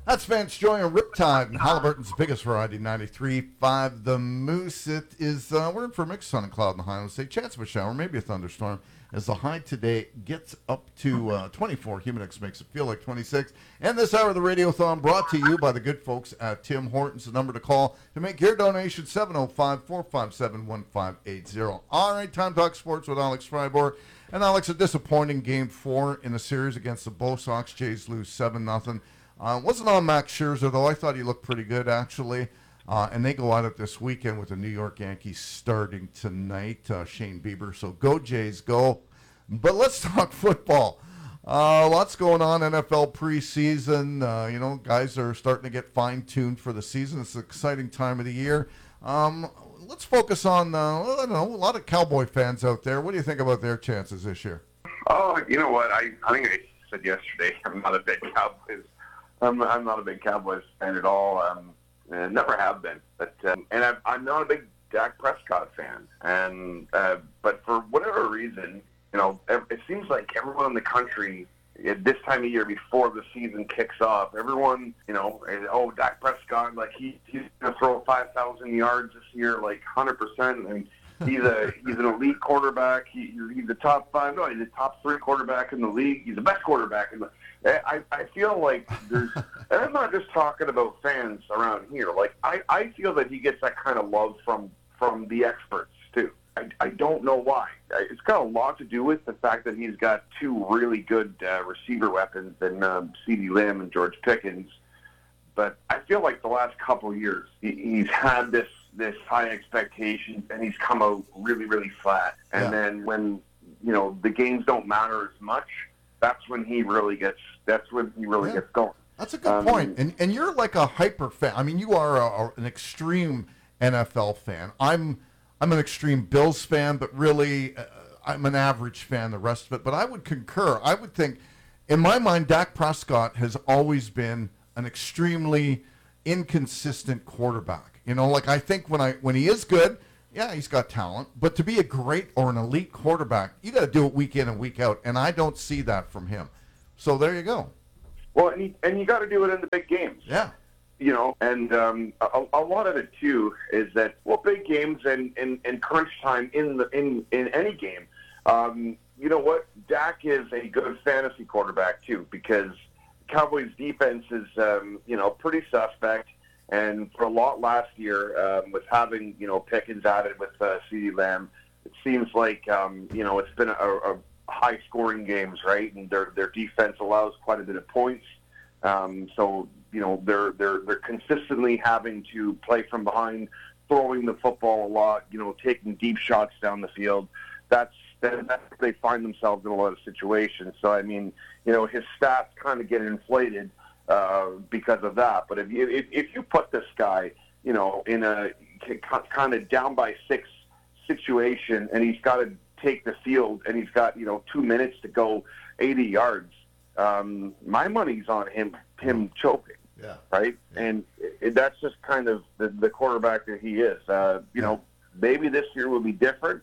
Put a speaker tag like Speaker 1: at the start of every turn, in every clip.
Speaker 1: That's Vance Joy and Riptide, Halliburton's biggest variety, 93.5 The Moose. It is, we're in for a mixed sun and cloud in the Highlands State. Chance of a shower, maybe a thunderstorm, as the high today gets up to 24. Humidex makes it feel like 26. And this hour of the Radiothon brought to you by the good folks at Tim Hortons. The number to call to make your donation, 705-457-1580. All right, time to talk sports with Alex Fribourg. And Alex, a disappointing Game 4 in the series against the Bo Sox. Jays lose 7-0. Wasn't on Max Scherzer, though. I thought he looked pretty good, actually. And they go at it this weekend with the New York Yankees starting tonight. Shane Bieber. So go Jays, go. But let's talk football. Lots going on. NFL preseason. Guys are starting to get fine-tuned for the season. It's an exciting time of the year. Let's focus on, a lot of Cowboy fans out there. What do you think about their chances this year?
Speaker 2: Oh, you know what? I think I said yesterday I'm not a big Cowboys. I'm not a big Cowboys fan at all. And never have been. But and I'm not a big Dak Prescott fan. And but for whatever reason, it seems like everyone in the country at this time of year before the season kicks off, everyone, Dak Prescott, like he's gonna throw 5,000 yards this year, like 100%, and he's an elite quarterback. He's the top 5. No, he's the top 3 quarterback in the league. He's the best quarterback in the. I feel like there's, and I'm not just talking about fans around here. Like I feel that he gets that kind of love from the experts too. I don't know why. It's got a lot to do with the fact that he's got 2 really good receiver weapons in CeeDee Lamb and George Pickens. But I feel like the last couple of years he's had this high expectations and he's come out really, really flat. And then when the games don't matter as much, that's when he really gets going.
Speaker 1: That's a good point. And you're like a hyper fan. I mean, you are an extreme NFL fan. I'm an extreme Bills fan, but really I'm an average fan, the rest of it. But I would concur. I would think, in my mind, Dak Prescott has always been an extremely inconsistent quarterback. I think when he is good, yeah, he's got talent. But to be a great or an elite quarterback, you got to do it week in and week out. And I don't see that from him. So there you go.
Speaker 2: Well, and you got to do it in the big games.
Speaker 1: Yeah.
Speaker 2: And a lot of it too is that big games and crunch time in any game. You know what? Dak is a good fantasy quarterback too, because Cowboys defense is pretty suspect. And for a lot last year, with having Pickens added with CeeDee Lamb, it seems like it's been a high scoring games, right? And their defense allows quite a bit of points. So they're consistently having to play from behind, throwing the football a lot, taking deep shots down the field. That's they find themselves in a lot of situations. So I mean, his stats kind of get inflated because of that. But if you put this guy, in a kind of down by 6 situation, and he's got to take the field, and he's got 2 minutes to go 80 yards, my money's on him choking.
Speaker 1: Yeah.
Speaker 2: Right. Yeah. And that's just kind of the quarterback that he is. Maybe this year will be different.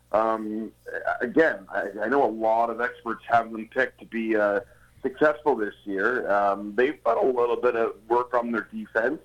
Speaker 2: Again, I know a lot of experts have them picked to be successful this year. They've got a little bit of work on their defense,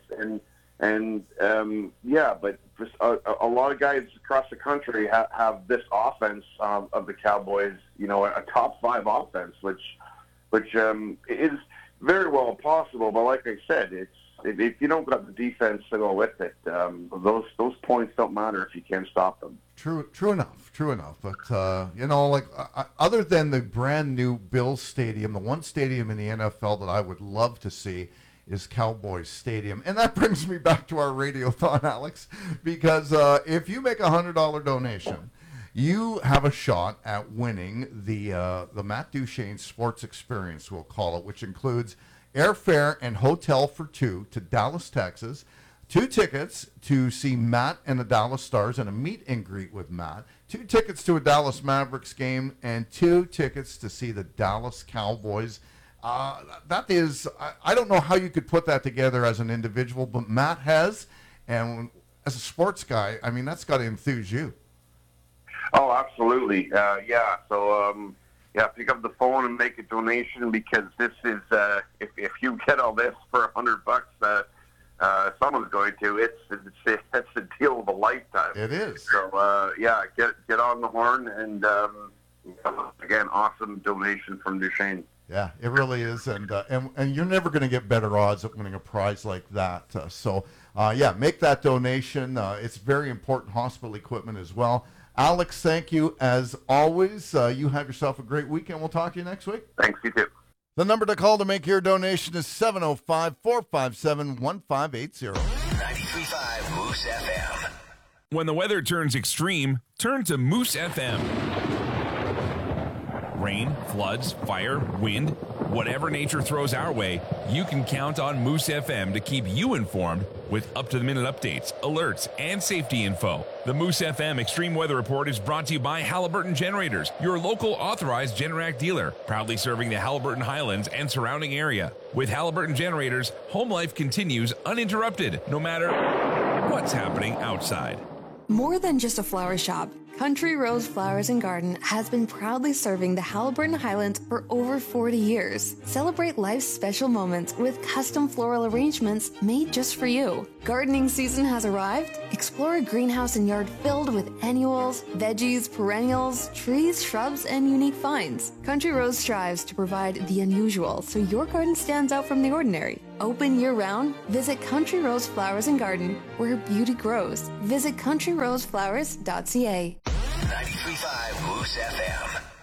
Speaker 2: but just a lot of guys across the country have this offense of the Cowboys, a top 5 offense, which is very well possible. But like I said, if you don't got the defense to go with it, those points don't matter if you can't stop them.
Speaker 1: True enough. But other than the brand new Bills Stadium, the one stadium in the NFL that I would love to see is Cowboys Stadium. And that brings me back to our Radiothon, Alex, because if you make a $100 donation, you have a shot at winning the Matt Duchene Sports Experience, we'll call it, which includes airfare and hotel for 2 to Dallas, Texas, 2 tickets to see Matt and the Dallas Stars and a meet and greet with Matt, 2 tickets to a Dallas Mavericks game, and 2 tickets to see the Dallas Cowboys. That is, I don't know how you could put that together as an individual, but Matt has, and as a sports guy, I mean, that's got to enthuse you.
Speaker 2: Oh, absolutely. So pick up the phone and make a donation, because this is if you get all this for $100, someone's going to. It's a deal of a lifetime.
Speaker 1: It is.
Speaker 2: So get on the horn, and again, awesome donation from Duchesne.
Speaker 1: Yeah, it really is, and you're never going to get better odds at winning a prize like that. So make that donation. It's very important hospital equipment as well. Alex, thank you as always. You have yourself a great weekend. We'll talk to you next week.
Speaker 2: Thanks, you too.
Speaker 1: The number to call to make your donation is 705-457-1580.
Speaker 3: 93.5 Moose FM.
Speaker 4: When the weather turns extreme, turn to Moose FM. Rain, floods, fire, wind, whatever nature throws our way, you can count on Moose FM to keep you informed with up-to-the-minute updates, alerts, and safety info. The Moose FM Extreme Weather Report is brought to you by Halliburton Generators, your local authorized Generac dealer, proudly serving the Halliburton Highlands and surrounding area. With Halliburton Generators, home life continues uninterrupted, no matter what's happening outside.
Speaker 5: More than just a flower shop, Country Rose Flowers and Garden has been proudly serving the Halliburton Highlands for over 40 years. Celebrate life's special moments with custom floral arrangements made just for you. Gardening season has arrived? Explore a greenhouse and yard filled with annuals, veggies, perennials, trees, shrubs, and unique finds. Country Rose strives to provide the unusual so your garden stands out from the ordinary. Open year-round? Visit Country Rose Flowers and Garden, where beauty grows. Visit countryroseflowers.ca.
Speaker 3: 93.5 Moose FM.